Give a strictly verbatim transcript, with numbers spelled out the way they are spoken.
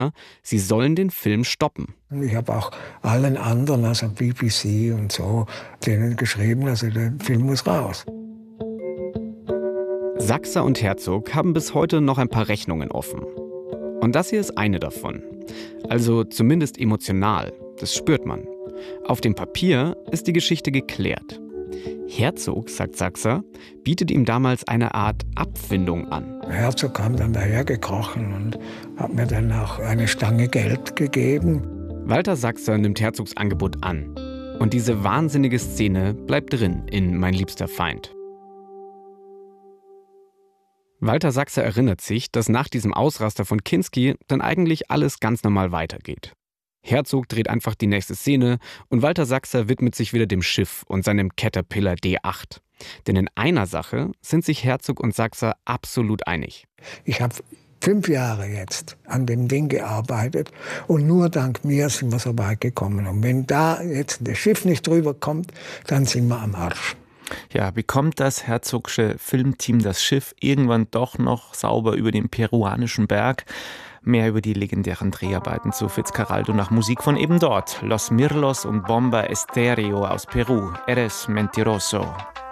sie sollen den Film stoppen. Ich habe auch allen anderen, also B B C und so, denen geschrieben, also der Film muss raus. Sachser und Herzog haben bis heute noch ein paar Rechnungen offen. Und das hier ist eine davon. Also zumindest emotional, das spürt man. Auf dem Papier ist die Geschichte geklärt. Herzog, sagt Sachser, bietet ihm damals eine Art Abfindung an. Herzog kam dann dahergekrochen und hat mir dann auch eine Stange Geld gegeben. Walter Sachser nimmt Herzogs Angebot an. Und diese wahnsinnige Szene bleibt drin in Mein liebster Feind. Walter Sachser erinnert sich, dass nach diesem Ausraster von Kinski dann eigentlich alles ganz normal weitergeht. Herzog dreht einfach die nächste Szene und Walter Sachser widmet sich wieder dem Schiff und seinem Caterpillar D acht. Denn in einer Sache sind sich Herzog und Sachser absolut einig. Ich habe fünf Jahre jetzt an dem Ding gearbeitet und nur dank mir sind wir so weit gekommen. Und wenn da jetzt das Schiff nicht drüber kommt, dann sind wir am Arsch. Ja, bekommt das Herzogsche Filmteam das Schiff irgendwann doch noch sauber über den peruanischen Berg? Mehr über die legendären Dreharbeiten zu Fitzcarraldo nach Musik von eben dort. Los Mirlos und Bomba Estéreo aus Peru. Eres mentiroso.